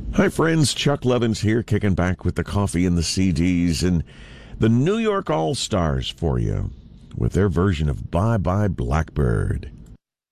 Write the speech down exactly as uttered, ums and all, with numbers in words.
Hi, friends. Chuck Levins here, kicking back with the coffee and the C Ds and the New York All-Stars for you with their version of Bye Bye Blackbird.